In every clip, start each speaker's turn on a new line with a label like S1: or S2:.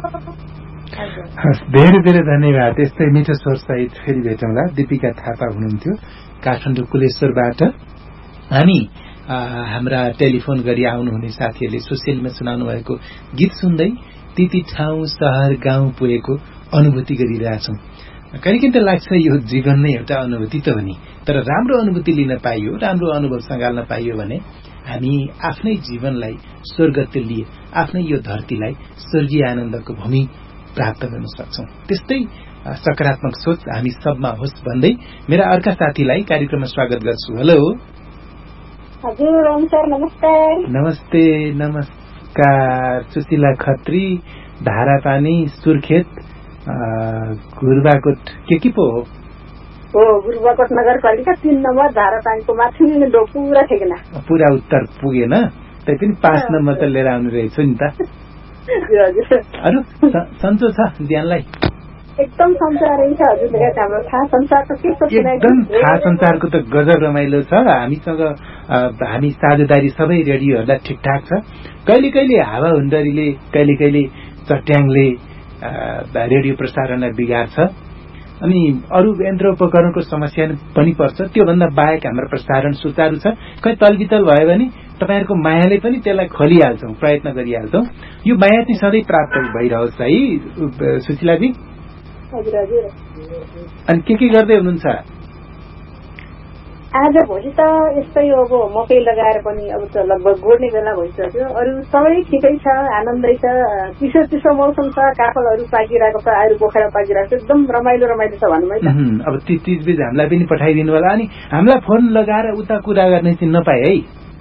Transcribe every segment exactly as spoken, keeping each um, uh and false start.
S1: धेरै धेरै धन्यवाद। यस्तै मिठो स्वरसहित फेरि भेटौँला। दीपिका थापा हुनुहुन्थ्यो काठमाडौँ कुलेश्वरबाट। हामी हाम्रा टेलिफोन गरी आउनुहुने साथीहरूले सोसियलमा सुनाउनु भएको गीत सुन्दै ती ती ठाउँ शहर गाउँ पुगेको अनुभूति गरिरहेछौँ। कहिलेकाहीँ त लाग्छ यो जीवन नै एउटा अनुभूति त हो नि, तर राम्रो अनुभूति लिन पाइयो, राम्रो अनुभव सँगाल्न पाइयो भने हामी आफ्नै जीवनलाई स्वर्गत्य लिए, आफ्नै यो धरतीलाई स्वर्गीय आनन्दको भूमि प्राप्त गर्न सक्छौं। त्यस्तै सकारात्मक सोच हामी सबमा होस् भन्दै मेरा अर्का साथीलाई कार्यक्रममा स्वागत गर्छु। हेलो
S2: हजुर, सर नमस्कार।
S1: नमस्ते नमस्कार। सुशीला खत्री, धारापानी, सुर्खेत, गुरुबाकोट के के पो हो?
S2: हो, गुरुबाकोट नगरपालिका तीन नम्बर धारापानीको माथि नै पुरा ठेकना।
S1: पुरा उत्तर पुगेन, त्यही पनि पाँच नम्बर त लिएर आउनु रहेछ नि त। अरू सन्चो छ ज्यानलाई?
S2: एकदम संसारै छ हजुरले हाम्रो थाहा संसारको के छ
S1: एकदम थाहा संसारको त गजब रमाइलो छ। हामीसँग हामी साझेदारी सबै रेडियोहरूलाई ठिकठाक छ। कहिले कहिले हावा हुण्डरीले, कहिले कहिले चट्याङले रेडियो प्रसारणलाई बिगार्छ अनि अरू यन्त्र उपकरणको समस्या पनि पर्छ। त्योभन्दा बाहेक हाम्रो प्रसारण सुचारू छ। कहीँ तलबितल भयो भने तपाईहरुको मायाले पनि त्यसलाई खोलिहाल्छौं, प्रयत्न गरिहाल्छौं। यो माया चाहिँ सधैँ प्राप्त भइरहोस् है सुशीलाजी।
S2: हजुर हजुर।
S1: अनि के के गर्दै हुनुहुन्छ?
S2: आज भोलि त यस्तै अब मकै लगाएर पनि अब त लगभग गोड्ने बेला भइसक्यो। अरू सबै ठिकै छ, आनन्दै छ। चिसो चिसो मौसम छ, काफलहरू पाकिरहेको छ, आएर पोखरा पाकिरहेको छ। एकदम रमाइलो रमाइलो छ भनौँ है त।
S1: अब ती चिजबिज हामीलाई पनि पठाइदिनु होला। अनि हामीलाई फोन लगाएर उता कुरा गर्ने चाहिँ नपाए है।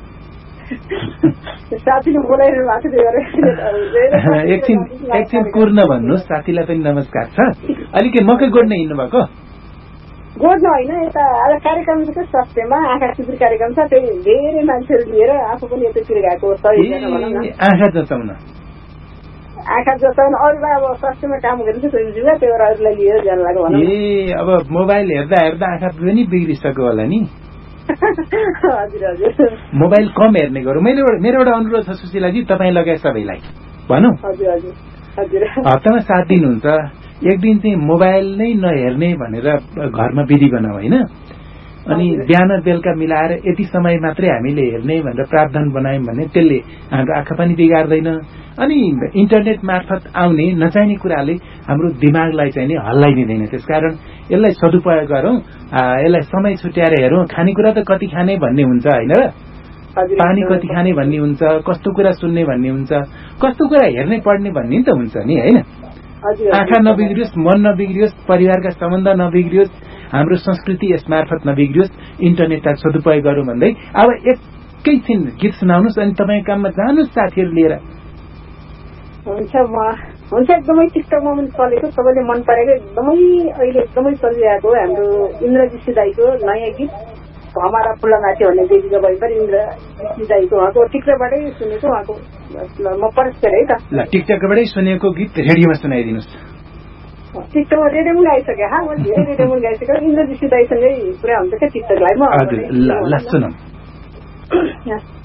S2: साथीले बोलाइरहनु भएको छ।
S1: एकछिन एकछिन कुर्न भन्नुहोस्, साथीलाई पनि नमस्कार छ। अलिक मकै गोड्न हिँड्नु भएको?
S2: गोड्न होइन, यता आज कार्यक्रम छ क्या स्वास्थ्यमा, आँखा शिविर कार्यक्रम छ। त्यही धेरै मान्छेहरू लिएर आफू पनि यतातिर गएको।
S1: आँखा जचाउन
S2: आँखा जचाउन अरूलाई अब स्वास्थ्यमा काम गरिन्छ स्वयंसेवा, त्यो अरूलाई लिएर जान लाग्यो भनौँ।
S1: ए अब मोबाइल हेर्दा हेर्दा आँखा पनि बिग्रिसक्यो होला नि।
S2: हजुर हजुर।
S1: मोबाइल कम हेर्ने गरौँ। मैले मेरो एउटा अनुरोध छ सुशीलाजी, तपाईँ लगाए सबैलाई भनौँ।
S2: हजुर हजुर हजुर।
S1: हप्तामा सात दिन हुन्छ, एक दिन चाहिँ मोबाइल नै नहेर्ने भनेर घरमा विधि बनाऊ होइन। अनि बिहान बेलुका मिलाएर यति समय मात्रै हामीले हेर्ने भनेर प्रावधान बनायौँ भने त्यसले हाम्रो आँखा पनि बिगार्दैन। अनि इन्टरनेट मार्फत आउने नचाहिने कुराले हाम्रो दिमागलाई चाहिँ नि हल्लाइदिँदैन। त्यसकारण यसलाई सदुपयोग गरौँ, यसलाई समय छुट्याएर हेरौँ। खानेकुरा त कति खाने भन्ने हुन्छ होइन र, पानी कति खाने भन्ने हुन्छ, कस्तो कुरा सुन्ने भन्ने हुन्छ, कस्तो कुरा हेर्ने पढ्ने भन्ने त हुन्छ नि होइन। आँखा नबिग्रियोस्, मन नबिग्रियोस्, परिवारका सम्बन्ध नबिग्रियोस्, हाम्रो संस्कृति यस मार्फत नबिग्रियोस्, इन्टरनेटलाई सदुपयोग गरौँ भन्दै अब एकैछिन गीत सुनाउनुहोस् अनि तपाईँ काममा जानुहोस् साथीहरू लिएर।
S2: हुन्छ म हुन्छ एकदमै टिकटकमा पनि चलेको, सबैले मन परेको, एकदमै अहिले एकदमै चलिरहेको हाम्रो इन्द्रजीसी दाईको नयाँ गीत हमारा फुलमाथि भन्ने देवीको भइपर इन्द्रजीसी दाईको उहाँको टिकटकबाटै सुनेको। उहाँको म परस्पर है त
S1: ल टिकटकबाटै सुनेको गीत रेडियोमा सुनाइदिनुहोस्।
S2: टिकटकमा रेडियो पनि गाइसकेँ। हा म धेरै रेडियो पनि गाइसकेँ। इन्द्रजीसी दाईसँगै पुरा हुन्छ क्या टिकटकलाई म।
S1: हजुर ल ल सुनौँ।